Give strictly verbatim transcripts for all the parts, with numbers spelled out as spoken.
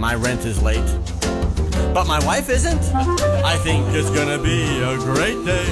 My rent is late, but my wife isn't. I think it's gonna be a great day.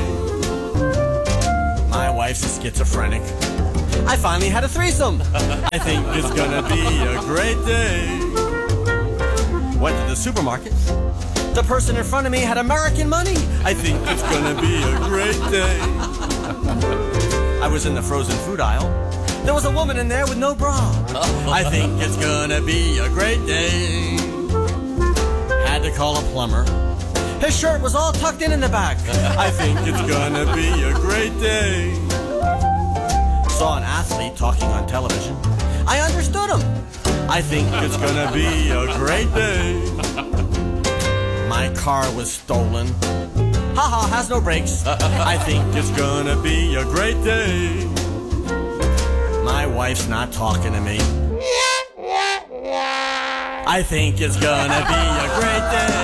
My wife's a schizophrenic. I finally had a threesome. I think it's gonna be a great day. Went to the supermarket. The person in front of me had American money. I think it's gonna be a great day. I was in the frozen food aisle. There was a woman in there with no bra. I think it's gonna be a great day. Had to call a plumber. His shirt was all tucked in in the back. I think it's gonna be a great day. Saw an athlete talking on television. I understood him. I think it's gonna be a great day. My car was stolen. Haha, has no brakes. I think it's gonna be a great day. My wife's not talking to me. I think it's gonna be a great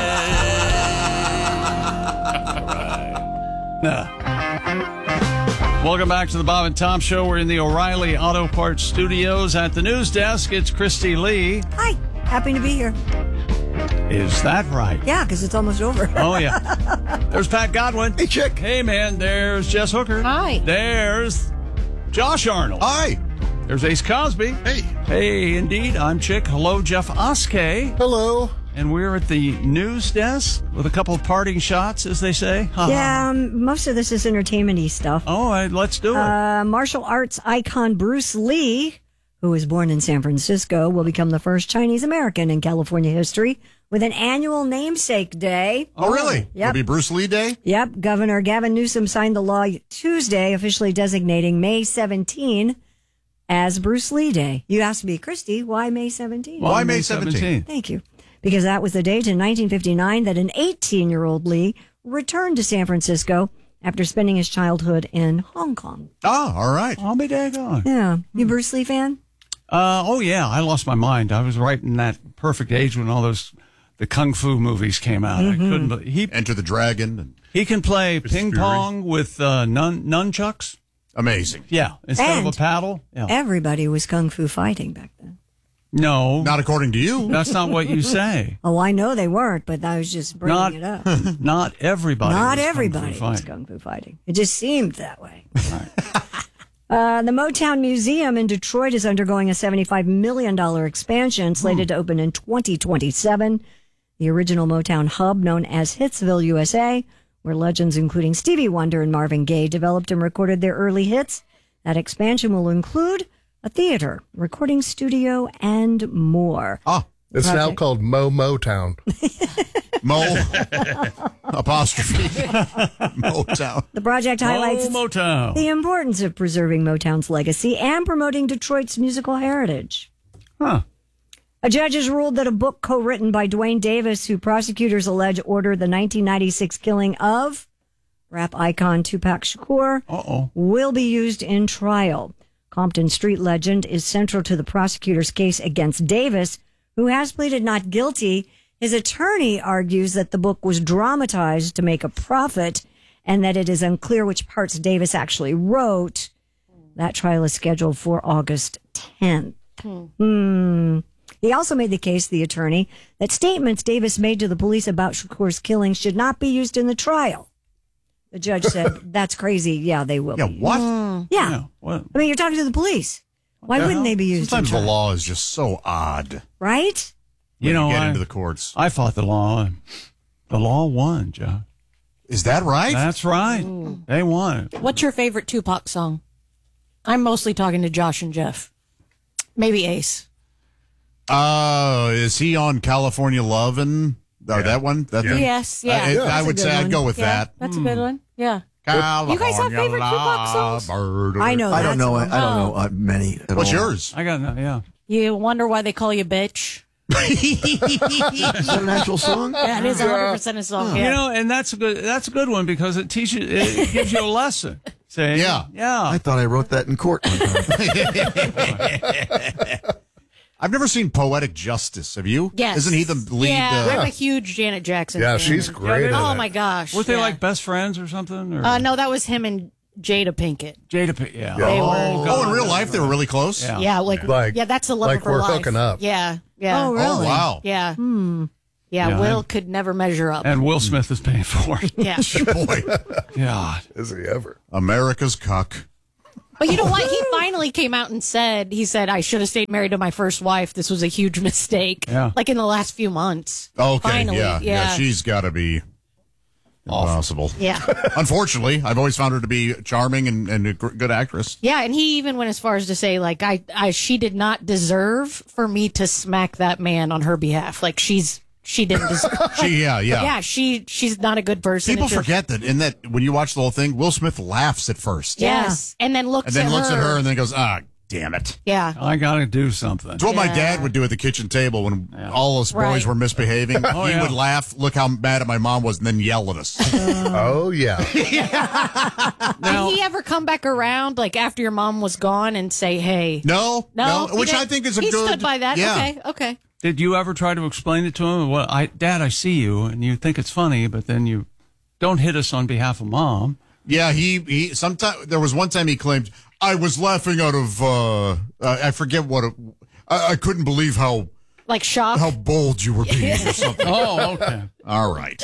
day. Nah. Welcome back to the Bob and Tom Show. We're in the O'Reilly Auto Parts Studios at the news desk. It's Christy Lee. Hi. Happy to be here. Is that right? Yeah, because it's almost over. Oh, yeah. There's Pat Godwin. Hey, Chick. Hey, man. There's Jess Hooker. Hi. There's Josh Arnold. Hi. There's Ace Cosby. Hey. Hey, indeed. I'm Chick. Hello, Jeff Oskey. Hello. And we're at the news desk with a couple of parting shots, as they say. Yeah, um, most of this is entertainment-y stuff. Oh, right, let's do it. Uh, martial arts icon Bruce Lee, who was born in San Francisco, will become the first Chinese-American in California history with an annual namesake day. Oh, really? Yep. It'll be Bruce Lee Day? Yep. Governor Gavin Newsom signed the law Tuesday, officially designating May seventeenth as Bruce Lee Day. You asked me, Christy, why May seventeenth? Why May seventeenth? Thank you. Because that was the date in nineteen fifty-nine that an eighteen-year-old Lee returned to San Francisco after spending his childhood in Hong Kong. Oh, all right. I'll be daggone. Yeah. You Bruce Lee fan? Uh, oh, yeah. I lost my mind. I was right in that perfect age when all those the kung fu movies came out. Mm-hmm. I couldn't believe he Enter the Dragon. And he can play Chris ping Fury. pong with uh, nun nunchucks. Amazing. Yeah, instead And of a paddle. Yeah. Everybody was kung fu fighting back then. No, Not according to you. that's not what you say. Oh, I know they weren't, but I was just bringing Not it up. not everybody. Not was everybody kung fu was fighting. kung fu fighting. It just seemed that way. Uh, the Motown Museum in Detroit is undergoing a seventy-five million dollars expansion slated to open in twenty twenty-seven. The original Motown hub, known as Hitsville, U S A, where legends including Stevie Wonder and Marvin Gaye developed and recorded their early hits. That expansion will include a theater, recording studio, and more. Ah, It's now Project. called Mo Motown. Mo apostrophe Motown. The project highlights Oh, Motown. the importance of preserving Motown's legacy and promoting Detroit's musical heritage. Huh. A judge has ruled that a book co-written by Dwayne Davis, who prosecutors allege ordered the nineteen ninety-six killing of rap icon Tupac Shakur, Uh-oh. will be used in trial. Compton Street legend is central to the prosecutor's case against Davis, who has pleaded not guilty. His attorney argues that the book was dramatized to make a profit and that it is unclear which parts Davis actually wrote. That trial is scheduled for August tenth. Hmm. He also made the case, the attorney, that statements Davis made to the police about Shakur's killing should not be used in the trial. The judge said, that's crazy. Yeah, they will Yeah, be. what? Yeah. Yeah, what? I mean, you're talking to the police. Why wouldn't they be used Sometimes in the trial? law is just so odd. Right? You when know, you get I, into the courts. I fought the law. The law won, Joe. Is that right? That's right. They won. What's your favorite Tupac song? I'm mostly talking to Josh and Jeff. Maybe Ace. Uh, is he on California Lovin'? Or that one? That thing? Yes, yeah. I, Yeah, I that's a would good say I'd one. go with Yeah, that. that's a good one. Yeah. California You guys have favorite Tupac songs? Bird. I know I that don't know. I, song. I don't know uh, many at What's all. yours? I got no, yeah. You wonder why they call you bitch? Is that an actual song? Yeah, it is one hundred percent a song. You Yeah. know, and that's a good that's a good one because it teaches it gives you a lesson. See? Yeah. Yeah. I thought I wrote that in court one time. I've never seen Poetic Justice. Have you? Yes. Isn't he the lead? Yeah, uh, I'm a huge Janet Jackson Yeah, fan. she's great. Oh, at it. my gosh. Weren't they yeah. like best friends or something? Or Uh, no, that was him and Jada Pinkett. Jada P- yeah. They were. oh, in real life, they were really close? Yeah. Yeah, like, Like- yeah, that's the love like of her we're life. hooking up. Yeah. Yeah. Oh, really? Oh, wow. Yeah. Hmm. Yeah, Yeah, Will and- could never measure up. And Will Smith is paying for it. yeah. Boy, God. Is he ever? America's cuck. But you know what? He finally came out and said, he said, I should have stayed married to my first wife. This was a huge mistake. Yeah. Like in the last few months. Okay, Finally, yeah, yeah, yeah. she's got to be impossible. Yeah. Unfortunately, I've always found her to be charming and, and a gr- good actress. Yeah, and he even went as far as to say, like, I, I, she did not deserve for me to smack that man on her behalf. Like, she's, she didn't deserve. She, yeah, yeah. yeah, she, she's not a good person. People It's just- forget that in that when you watch the whole thing, Will Smith laughs at first, Yes, and then looks and then at looks her. at her and then goes, "Ah, damn it." Yeah. I got to do something. It's what my Yeah. dad would do at the kitchen table when all us boys Right. were misbehaving. Oh, he yeah. would laugh, look how mad at my mom was, and then yell at us. Oh, yeah. Now, Did he ever come back around, like, after your mom was gone and say, hey? No, No, no, he which I didn't- think is a he good. stood by that. Yeah. Okay, okay. did you ever try to explain it to him? Well, I, Dad, I see you, and you think it's funny, but then you don't hit us on behalf of Mom. Yeah, he he. Sometime there was one time he claimed I was laughing out of. Uh, I forget what. It, I, I couldn't believe how Like shock. how bold you were being or something. Oh, okay. All right,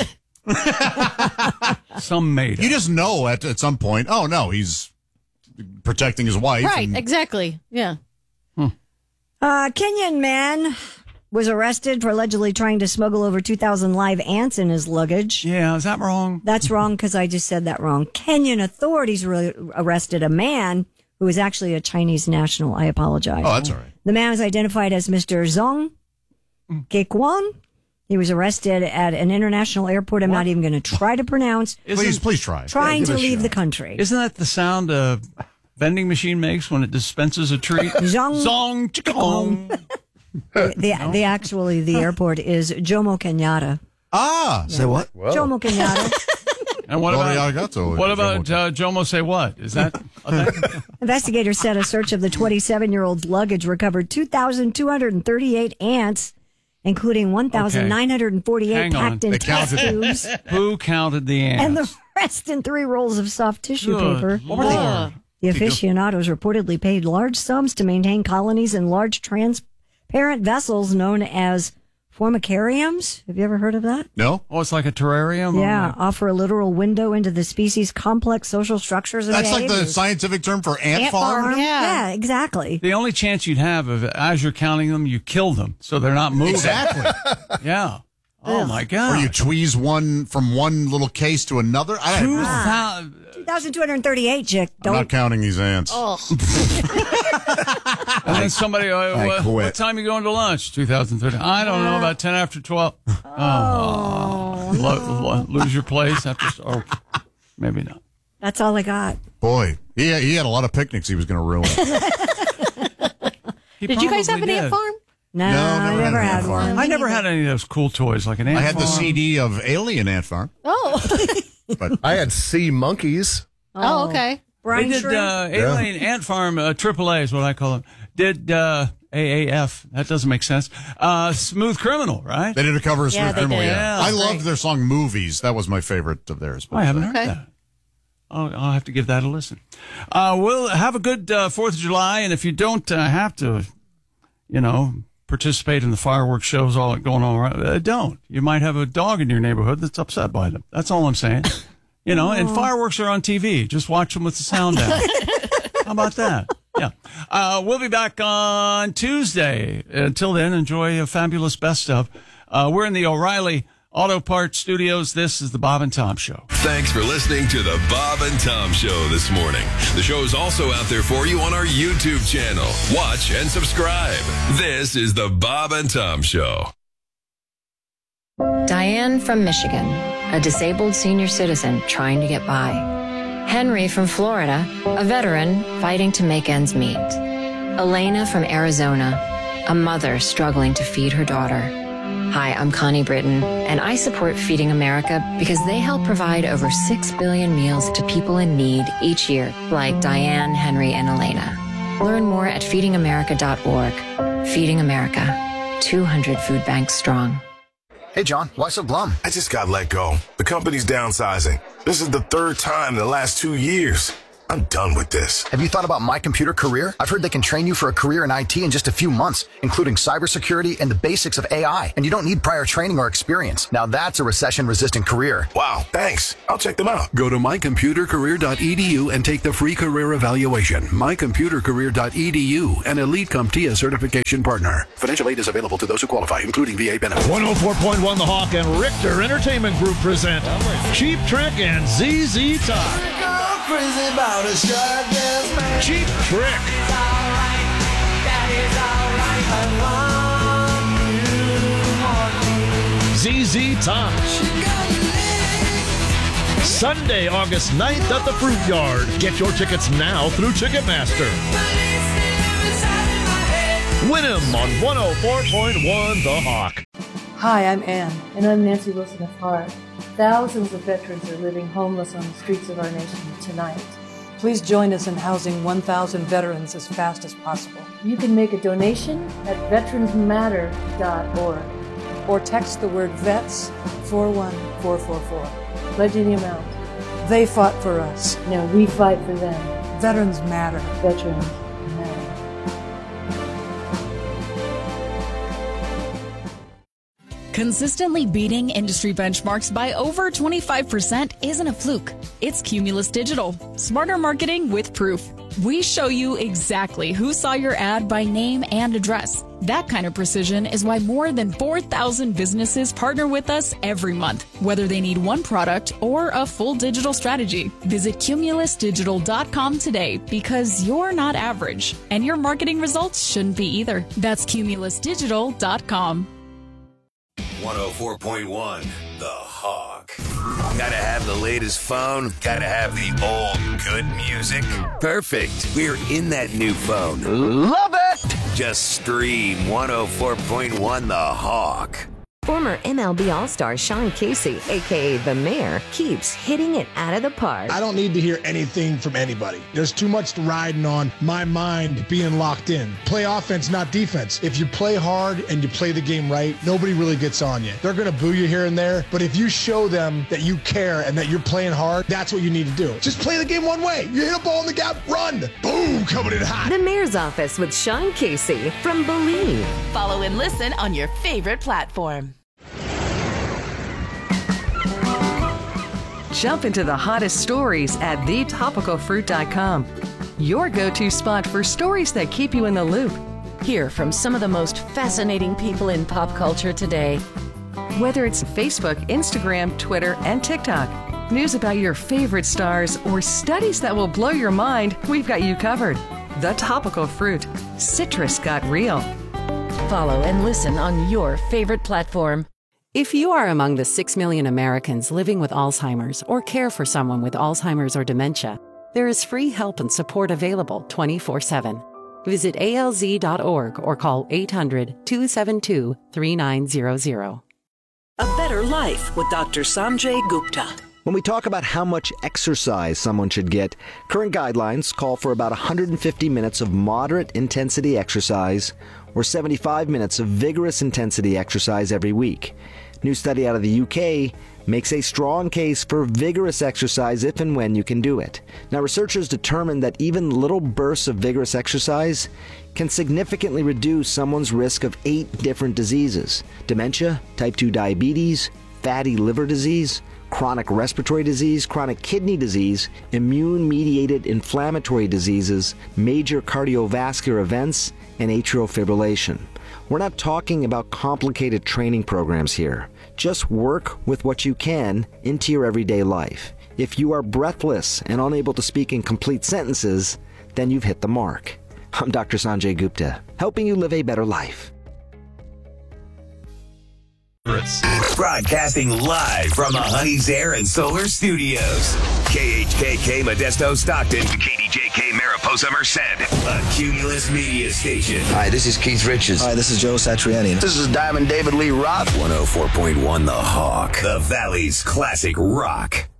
Some made you it. just know at at some point. Oh no, he's protecting his wife. Right, and- exactly. Yeah. Uh, Kenyan man was arrested for allegedly trying to smuggle over two thousand live ants in his luggage. Yeah, is that wrong? That's wrong because I just said that wrong. Kenyan authorities re- arrested a man who was actually a Chinese national. I apologize. Oh, that's all right. The man was identified as Mister Zhong Gequan. He was arrested at an international airport I'm not even going to try to pronounce, Please, Isn't, please try. trying give to it a leave shot. the country. isn't that the sound a vending machine makes when it dispenses a treat? Zhong- Zong, chikong. The, the, the actually the airport is Jomo Kenyatta. Ah, Say what? Jomo Kenyatta. And what Gloria about, Arigato, what about Jomo. uh, Jomo say what? Is that a thing? Investigators said a search of the twenty-seven-year-old's luggage recovered two thousand two hundred thirty-eight ants, including one thousand nine hundred forty-eight Hang on. packed in They test counted. tubes Who counted the ants? and the rest in three rolls of soft tissue Good paper. Lord. The aficionados reportedly paid large sums to maintain colonies in large transparent vessels known as formicariums. Have you ever heard of that? no? Oh, it's like a terrarium? Yeah, Or offer a literal window into the species' complex social structures and That's like the behaviors. scientific term for ant, Ant farm. farm. Yeah. Yeah. exactly. The only chance you'd have of as you're counting them, you kill them so they're not moving. Exactly. Yeah. Oh my God. Or you tweeze one from one little case to another. I, Two I'm thou- two thousand two hundred thirty-eight, Chick. Don't not counting these ants. Oh, And then somebody, uh, I what, quit. what time you going to lunch? two thousand thirty. I don't know, about ten after twelve. Oh. Lo- lo- lose your place after. Oh, maybe not. That's all I got. Boy, he he had a lot of picnics he was going to ruin. He did you guys have an probably ant did. farm? No, No, I never never had an had ant farm. one. I never had any of those cool toys like an ant I had the farm. C D of Alien Ant Farm, Oh. but I had sea monkeys. Oh, okay. They Brian did Shrimp? uh, Alien Ant Farm, uh, triple A is what I call them. Did uh, A A F, that doesn't make sense. Uh, Smooth Criminal, right? they did a cover of Yeah, Smooth they Criminal. did. Yeah. Yeah, I great. loved their song "Movies." That was my favorite of theirs. But, I haven't uh, heard Okay. that. I'll, I'll have to give that a listen. Uh, we'll have a good uh, fourth of July, and if you don't uh, have to, you know, participate in the fireworks shows all going on around, uh, don't. You might have a dog in your neighborhood that's upset by them. That's all I'm saying. You know, and fireworks are on T V. Just watch them with the sound down. How about that? Yeah. Uh, we'll be back on Tuesday. Until then, enjoy a fabulous best of. Uh, we're in the O'Reilly Auto Parts Studios. This is the Bob and Tom Show. Thanks for listening to the Bob and Tom Show this morning. The show is also out there for you on our YouTube channel. Watch and subscribe. This is the Bob and Tom Show. Diane from Michigan, a disabled senior citizen trying to get by. Henry from Florida, a veteran fighting to make ends meet. Elena from Arizona, a mother struggling to feed her daughter. Hi, I'm Connie Britton, and I support Feeding America because they help provide over six billion meals to people in need each year, like Diane, Henry, and Elena. Learn more at feeding america dot org. Feeding America, two hundred food banks strong. Hey, John, why so glum? I just got let go. The company's downsizing. This is the third time in the last two years. I'm done with this. Have you thought about My Computer Career? I've heard they can train you for a career in I T in just a few months, including cybersecurity and the basics of A I. And you don't need prior training or experience. Now that's a recession-resistant career. Wow, thanks. I'll check them out. Go to my computer career dot e d u and take the free career evaluation. my computer career dot e d u, an Elite CompTIA certification partner. Financial aid is available to those who qualify, including V A benefits. one oh four point one The Hawk and Richter Entertainment Group present Cheap Trick and Z Z Top. Cheap Trick. Z Z Top. Sunday, August ninth at the Fruit Yard. Get your tickets now through Ticketmaster. Win 'em on one oh four point one The Hawk. Hi, I'm Ann. And I'm Nancy Wilson of Heart. Thousands of veterans are living homeless on the streets of our nation tonight. Please join us in housing one thousand veterans as fast as possible. You can make a donation at veterans matter dot org or text the word VETS four one four four four. Pledge any amount. They fought for us. Now we fight for them. Veterans matter. Veterans matter. Consistently beating industry benchmarks by over twenty-five percent isn't a fluke. It's Cumulus Digital. Smarter marketing with proof. We show you exactly who saw your ad by name and address. That kind of precision is why more than four thousand businesses partner with us every month, whether they need one product or a full digital strategy. Visit cumulus digital dot com today because you're not average, and your marketing results shouldn't be either. That's cumulus digital dot com. one oh four point one The Hawk. Gotta have the latest phone. Gotta have the old good music. Perfect. We're in that new phone. Love it! Just stream one oh four point one The Hawk. Former M L B All-Star Sean Casey, a k a. The Mayor, keeps hitting it out of the park. I don't need to hear anything from anybody. There's too much riding on my mind being locked in. Play offense, not defense. If you play hard and you play the game right, nobody really gets on you. They're going to boo you here and there, but if you show them that you care and that you're playing hard, that's what you need to do. Just play the game one way. You hit a ball in the gap, run. Boom, coming in hot. The Mayor's Office with Sean Casey from Believe. Follow and listen on your favorite platform. Jump into the hottest stories at the topical fruit dot com. Your go-to spot for stories that keep you in the loop. Hear from some of the most fascinating people in pop culture today. Whether it's Facebook, Instagram, Twitter, and TikTok, news about your favorite stars, or studies that will blow your mind, we've got you covered. The Topical Fruit. Citrus got real. Follow and listen on your favorite platform. If you are among the six million Americans living with Alzheimer's or care for someone with Alzheimer's or dementia, there is free help and support available twenty-four seven. Visit A L Z dot org or call eight hundred, two seven two, three nine zero zero. A Better Life with Doctor Sanjay Gupta. When we talk about how much exercise someone should get, current guidelines call for about one hundred fifty minutes of moderate intensity exercise or seventy-five minutes of vigorous intensity exercise every week. New study out of the U K makes a strong case for vigorous exercise if and when you can do it. Now, researchers determined that even little bursts of vigorous exercise can significantly reduce someone's risk of eight different diseases: dementia, type two diabetes, fatty liver disease, chronic respiratory disease, chronic kidney disease, immune-mediated inflammatory diseases, major cardiovascular events, and atrial fibrillation. We're not talking about complicated training programs here. Just work with what you can into your everyday life. If you are breathless and unable to speak in complete sentences, then you've hit the mark. I'm Doctor Sanjay Gupta, helping you live a better life. Broadcasting live from the Honey's Air and Solar Studios. K H K K Modesto Stockton, K D J K Mariposa Merced, a Cumulus Media Station. Hi, this is Keith Richards. Hi, this is Joe Satriani. This is Diamond David Lee Roth. one oh four point one The Hawk, the Valley's classic rock.